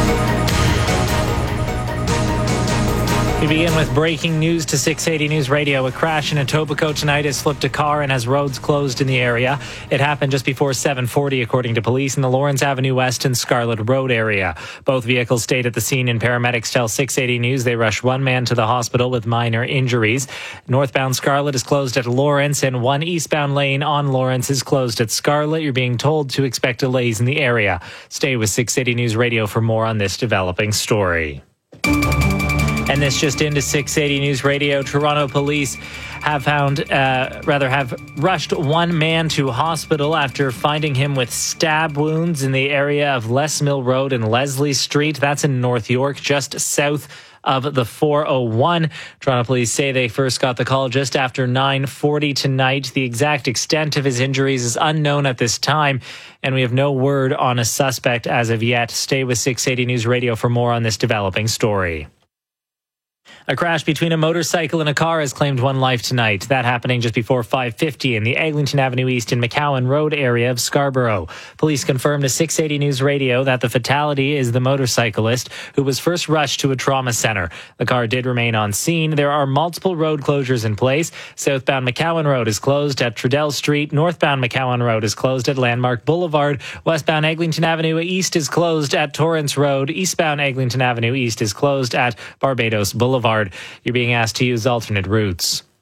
We begin with breaking news to six eighty News Radio. A crash in Etobicoke tonight has flipped a car and has roads closed in the area. It happened just before seven forty, according to police, in the Lawrence Avenue West and Scarlett Road area. Both vehicles stayed at the scene, and paramedics tell six eighty News they rushed one man to the hospital with minor injuries. Northbound Scarlett is closed at Lawrence, and one eastbound lane on Lawrence is closed at Scarlett. You're being told to expect delays in the area. Stay with six eighty News Radio for more on this developing story. And this just into six eighty News Radio. Toronto police have found, uh, rather have rushed one man to hospital after finding him with stab wounds in the area of Les Mill Road and Leslie Street. That's in North York, just south of the four oh one. Toronto police say they first got the call just after nine forty tonight. The exact extent of his injuries is unknown at this time, and we have no word on a suspect as of yet. Stay with six eighty News Radio for more on this developing story. A crash between a motorcycle and a car has claimed one life tonight. That happening just before five fifty in the Eglinton Avenue East and McCowan Road area of Scarborough. Police confirmed to six eighty News Radio that the fatality is the motorcyclist who was first rushed to a trauma center. The car did remain on scene. There are multiple road closures in place. Southbound McCowan Road is closed at Trudell Street. Northbound McCowan Road is closed at Landmark Boulevard. Westbound Eglinton Avenue East is closed at Torrance Road. Eastbound Eglinton Avenue East is closed at Barbados Boulevard. You're being asked to use alternate routes.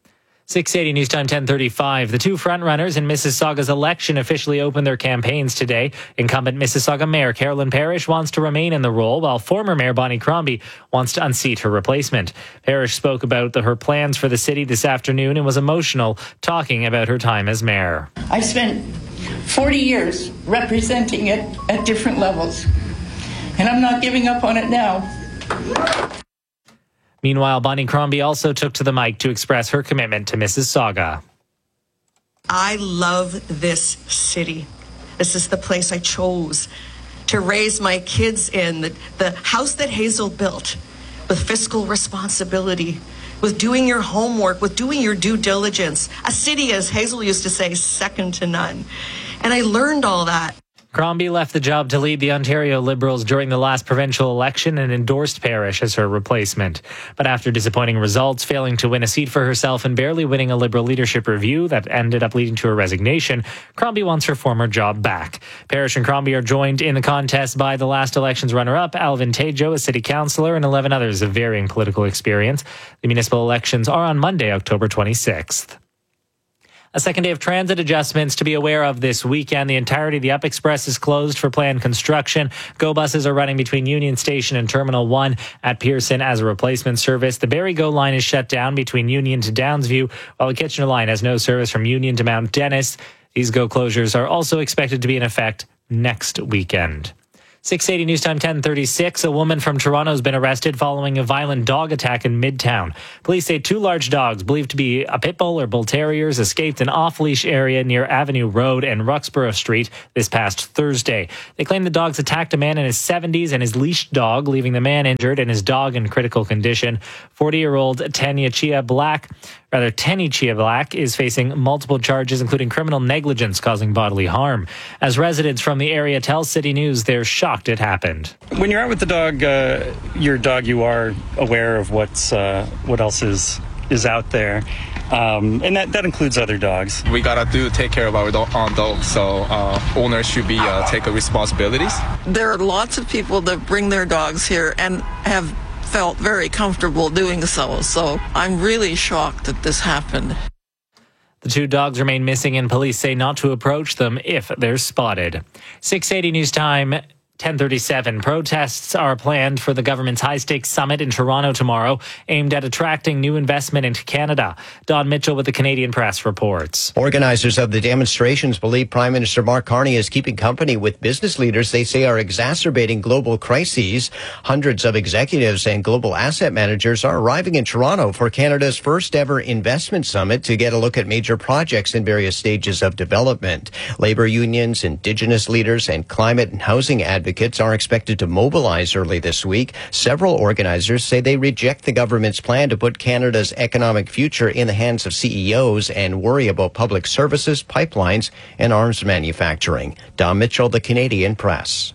six eighty News Time ten thirty-five. The two frontrunners in Mississauga's election officially opened their campaigns today. Incumbent Mississauga Mayor Carolyn Parrish wants to remain in the role, while former Mayor Bonnie Crombie wants to unseat her replacement. Parrish spoke about the, her plans for the city this afternoon and was emotional, talking about her time as mayor. I spent forty years representing it at different levels, and I'm not giving up on it now. Meanwhile, Bonnie Crombie also took to the mic to express her commitment to Mississauga. I love this city. This is the place I chose to raise my kids in, the, the house that Hazel built with fiscal responsibility, with doing your homework, with doing your due diligence. A city, as Hazel used to say, second to none. And I learned all that. Crombie left the job to lead the Ontario Liberals during the last provincial election and endorsed Parrish as her replacement. But after disappointing results, failing to win a seat for herself and barely winning a Liberal leadership review that ended up leading to her resignation, Crombie wants her former job back. Parrish and Crombie are joined in the contest by the last election's runner-up, Alvin Tejo, a city councillor, and eleven others of varying political experience. The municipal elections are on Monday, October twenty-sixth. A second day of transit adjustments to be aware of this weekend. The entirety of the Up Express is closed for planned construction. Go buses are running between Union Station and Terminal one at Pearson as a replacement service. The Barrie Go line is shut down between Union to Downsview, while the Kitchener line has no service from Union to Mount Dennis. These Go closures are also expected to be in effect next weekend. six eighty News Time ten thirty-six. A woman from Toronto has been arrested following a violent dog attack in Midtown. Police say two large dogs, believed to be a pit bull or bull terriers, escaped an off-leash area near Avenue Road and Roxborough Street this past Thursday. They claim the dogs attacked a man in his seventies and his leashed dog, leaving the man injured and his dog in critical condition. forty-year-old Tanya Chia Black, rather Tenny Chia Black, is facing multiple charges, including criminal negligence causing bodily harm. As residents from the area tell City News, they're shocked it happened. When you're out with the dog, uh, your dog, you are aware of what's uh, what else is is out there, um, and that, that includes other dogs. We gotta do take care of our do- own dogs, so uh, owners should be uh, take responsibilities. There are lots of people that bring their dogs here and have felt very comfortable doing so. So I'm really shocked that this happened. The two dogs remain missing and police say not to approach them if they're spotted. six eighty News Time ten thirty-seven. Protests are planned for the government's high-stakes summit in Toronto tomorrow, aimed at attracting new investment into Canada. Don Mitchell with the Canadian Press reports. Organizers of the demonstrations believe Prime Minister Mark Carney is keeping company with business leaders they say are exacerbating global crises. Hundreds of executives and global asset managers are arriving in Toronto for Canada's first-ever investment summit to get a look at major projects in various stages of development. Labor unions, Indigenous leaders, and climate and housing advocates Advocates are expected to mobilize early this week. Several organizers say they reject the government's plan to put Canada's economic future in the hands of C E Os and worry about public services, pipelines, and arms manufacturing. Don Mitchell, the Canadian Press.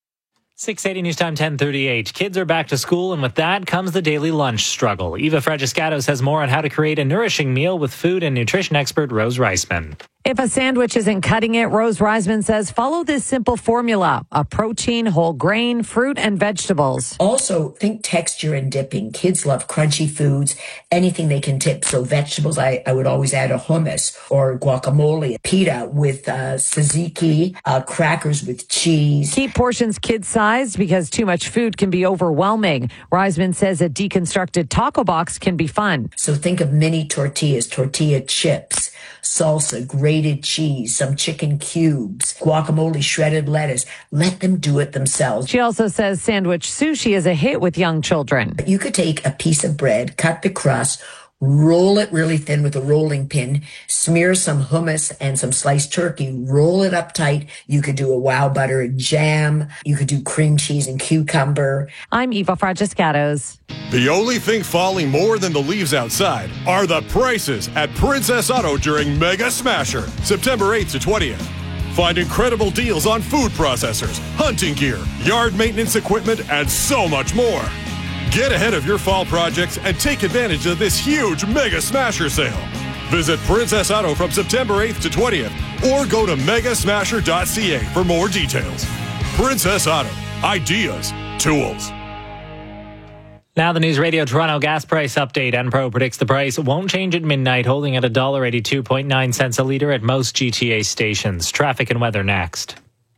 six eighty News Time ten thirty-eight. Kids are back to school, and with that comes the daily lunch struggle. Eva Fragiscato says more on how to create a nourishing meal with food and nutrition expert Rose Reisman. If a sandwich isn't cutting it, Rose Reisman says follow this simple formula: a protein, whole grain, fruit, and vegetables. Also, think texture and dipping. Kids love crunchy foods, anything they can dip. So vegetables, I, I would always add a hummus or guacamole, pita with uh, tzatziki, uh, crackers with cheese. Keep portions kid-sized because too much food can be overwhelming. Reisman says a deconstructed taco box can be fun. So think of mini tortillas, tortilla chips, salsa, grated cheese, some chicken cubes, guacamole, shredded lettuce. Let them do it themselves. She also says sandwich sushi is a hit with young children. You could take a piece of bread, cut the crust, roll it really thin with a rolling pin, smear some hummus and some sliced turkey, roll it up tight. You could do a wow butter and jam. You could do cream cheese and cucumber. I'm Eva Fragiscatos. The only thing falling more than the leaves outside are the prices at Princess Auto during Mega Smasher, September eighth to twentieth. Find incredible deals on food processors, hunting gear, yard maintenance equipment, and so much more. Get ahead of your fall projects and take advantage of this huge Mega Smasher sale. Visit Princess Auto from September eighth to twentieth or go to mega smasher dot c a for more details. Princess Auto. Ideas. Tools. Now the News Radio Toronto gas price update. Enpro predicts the price won't change at midnight, holding at one dollar eighty-two point nine cents a litre at most G T A stations. Traffic and weather next.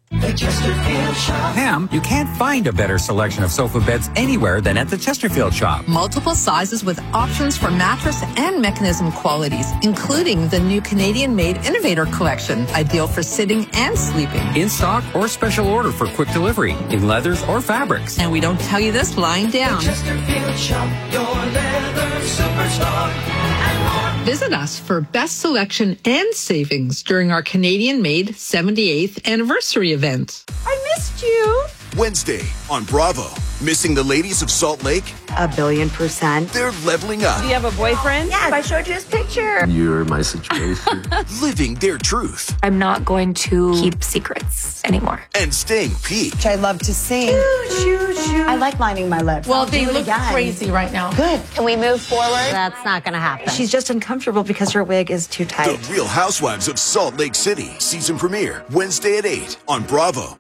Pam, you can't find a better selection of sofa beds anywhere than at the Chesterfield shop. Multiple sizes with options for mattress and mechanism qualities, including the new Canadian-made Innovator Collection, ideal for sitting and sleeping. In stock or special order for quick delivery in leathers or fabrics. And we don't tell you this lying down. Chesterfield shop, your leather superstar. Visit us for best selection and savings during our Canadian-made seventy-eighth anniversary event. I missed you. Wednesday on Bravo. Missing the ladies of Salt Lake? A billion percent. They're leveling up. Do you have a boyfriend? Yes, I showed you his picture. You're my situation. Living their truth. I'm not going to keep secrets anymore. And staying peak. I love to sing. Choo, choo, choo. I like lining my lips. Well, I'll they do it look again. crazy right now. Good. Can we move forward? That's not going to happen. She's just uncomfortable because her wig is too tight. The Real Housewives of Salt Lake City. Season premiere Wednesday at eight on Bravo.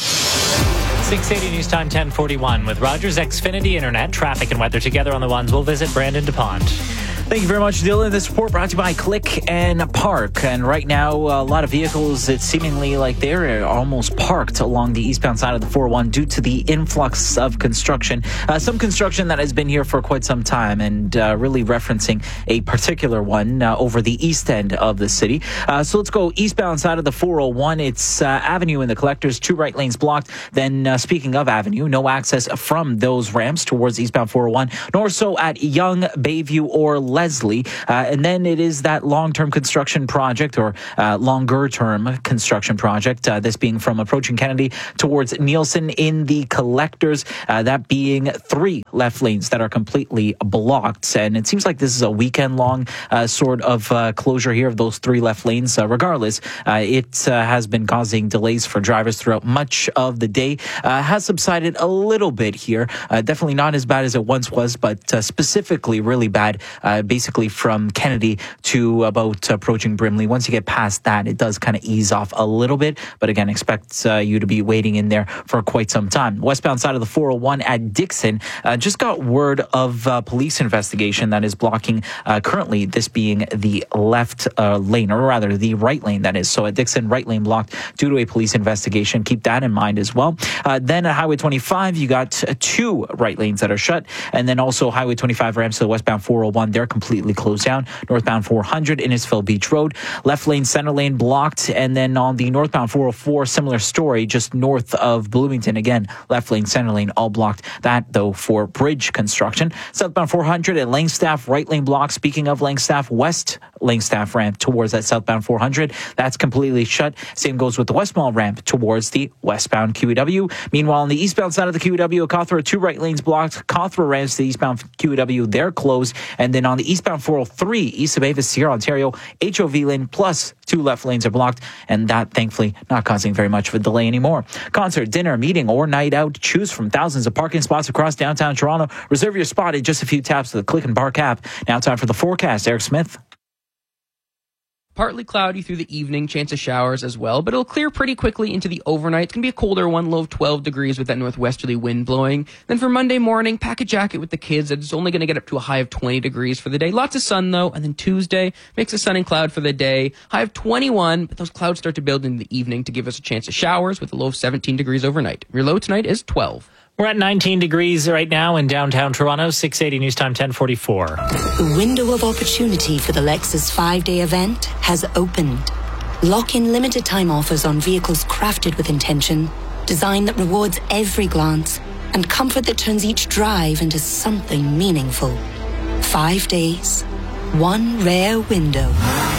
six eighty News Time ten forty-one with Rogers Xfinity Internet. Traffic and weather together on the ones. We'll visit Brandon DuPont. Thank you very much, Dylan. This report brought to you by Click and Park. And right now, a lot of vehicles, it's seemingly like they're almost parked along the eastbound side of the four oh one due to the influx of construction. Uh, some construction that has been here for quite some time and uh, really referencing a particular one uh, over the east end of the city. Uh, so let's go eastbound side of the four oh one. It's uh, Avenue in the Collectors, two right lanes blocked. Then uh, speaking of Avenue, no access from those ramps towards eastbound four oh one, nor so at Young, Bayview, or Leslie. Uh, and then it is that long-term construction project or uh, longer-term construction project, uh, this being from approaching Kennedy towards Nielsen in the Collectors, uh, that being three left lanes that are completely blocked. And it seems like this is a weekend-long uh, sort of uh, closure here of those three left lanes. Uh, regardless, uh, it uh, has been causing delays for drivers throughout much of the day. Uh, has subsided a little bit here. Uh, definitely not as bad as it once was, but uh, specifically really bad, uh, basically from Kennedy to about approaching Brimley. Once you get past that, it does kind of ease off a little bit. But again, expect uh, you to be waiting in there for quite some time. Westbound side of the four oh one at Dixon, uh, just got word of uh, police investigation that is blocking uh, currently, this being the left uh, lane, or rather the right lane, that is. So at Dixon, right lane blocked due to a police investigation. Keep that in mind as well. Uh, then at Highway twenty-five, you got two right lanes that are shut. And then also Highway twenty-five ramps to the westbound four oh one, they're completely closed down. Northbound four hundred, Innisfil Beach Road, left lane, center lane blocked. And then on the northbound four oh four, similar story, just north of Bloomington, again, left lane, center lane, all blocked. That, though, for bridge construction. Southbound four hundred at Langstaff, right lane blocked. Speaking of Langstaff, west Langstaff ramp towards that southbound four hundred, that's completely shut. Same goes with the West Mall ramp towards the westbound Q E W. Meanwhile, on the eastbound side of the Q E W, Cawthra, two right lanes blocked. Cawthra ramps to the eastbound Q E W, they're closed. And then on the eastbound four oh three, east of Avis, Sierra, Ontario, H O V lane plus two left lanes are blocked. And that, thankfully, not causing very much of a delay anymore. Concert, dinner, meeting, or night out, choose from thousands of parking spots across downtown Toronto. Reserve your spot in just a few taps with the Click and Park app. Now time for the forecast. Eric Smith. Partly cloudy through the evening, chance of showers as well, but it'll clear pretty quickly into the overnight. It's going to be a colder one, low of twelve degrees with that northwesterly wind blowing. Then for Monday morning, pack a jacket with the kids. It's only going to get up to a high of twenty degrees for the day. Lots of sun, though. And then Tuesday, mix of sun and cloud for the day. High of twenty-one, but those clouds start to build in the evening to give us a chance of showers with a low of seventeen degrees overnight. Your low tonight is twelve. We're at nineteen degrees right now in downtown Toronto. six eighty News Time ten forty-four. The window of opportunity for the Lexus five-day event has opened. Lock in limited time offers on vehicles crafted with intention, design that rewards every glance, and comfort that turns each drive into something meaningful. Five days, one rare window.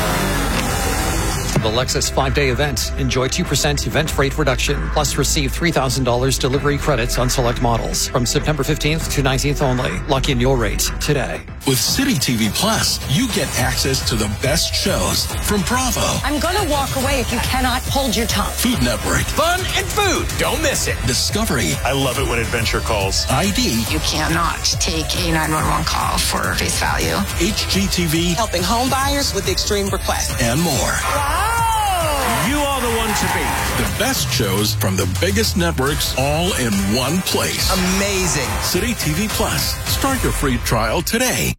The Lexus five-day event. Enjoy two percent event rate reduction, plus receive three thousand dollars delivery credits on select models. From September fifteenth to nineteenth only. Lock in your rate today. With City T V Plus, you get access to the best shows from Bravo, I'm gonna walk away if you cannot hold your tongue. Food Network, Fun and food. Don't miss it. Discovery, I love it when adventure calls. I D, You cannot take a nine one one call for face value. H G T V, Helping home buyers with extreme requests. and more. You all the one to beat. The best shows from the biggest networks all in one place. Amazing. City T V Plus. Start your free trial today.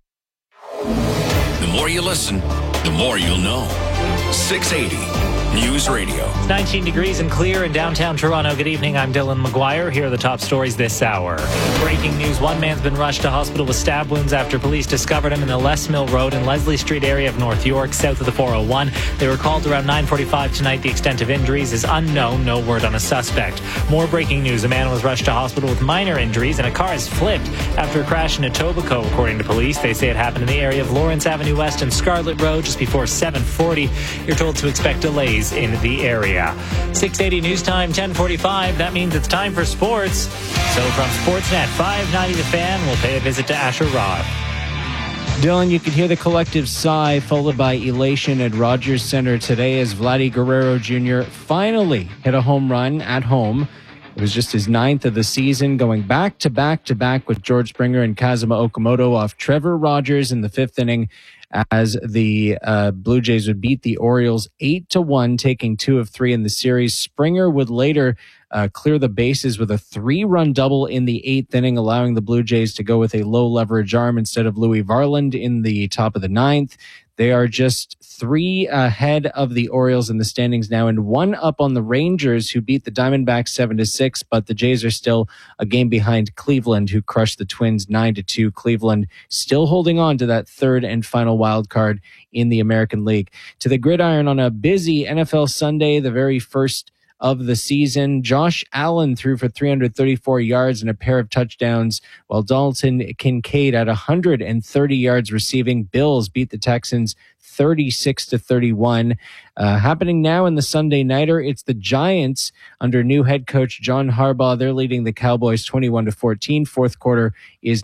The more you listen, the more you'll know. six eighty News Radio. It's nineteen degrees and clear in downtown Toronto. Good evening. I'm Dylan McGuire. Here are the top stories this hour. Breaking news. One man's been rushed to hospital with stab wounds after police discovered him in the Les Mill Road and Leslie Street area of North York, south of the four oh one. They were called around nine forty-five tonight. The extent of injuries is unknown. No word on a suspect. More breaking news. A man was rushed to hospital with minor injuries and a car has flipped after a crash in Etobicoke, according to police. They say it happened in the area of Lawrence Avenue West and Scarlet Road just before seven forty. You're told to expect delays in the area. six eighty News Time, ten forty-five. That means it's time for sports. So from Sportsnet five ninety The Fan, we'll pay a visit to Asher Roth. Dylan, you could hear the collective sigh followed by elation at Rogers Center today as Vladdy Guerrero Junior finally hit a home run at home. It was just his ninth of the season, going back to back to back with George Springer and Kazuma Okamoto off Trevor Rogers in the fifth inning, as the uh, Blue Jays would beat the Orioles eight to one, taking two of three in the series. Springer would later uh, clear the bases with a three-run double in the eighth inning, allowing the Blue Jays to go with a low-leverage arm instead of Louis Varland in the top of the ninth. They are just three ahead of the Orioles in the standings now and one up on the Rangers, who beat the Diamondbacks seven to six, but the Jays are still a game behind Cleveland, who crushed the Twins nine to two. Cleveland still holding on to that third and final wild card in the American League. To the gridiron on a busy N F L Sunday, the very first of the season. Josh Allen threw for three hundred thirty-four yards and a pair of touchdowns, while Dalton Kincaid had one hundred thirty yards receiving. Bills beat the Texans thirty-six to thirty-one. Uh, happening now in the Sunday Nighter, it's the Giants under new head coach John Harbaugh. They're leading the Cowboys twenty-one to fourteen. Fourth quarter is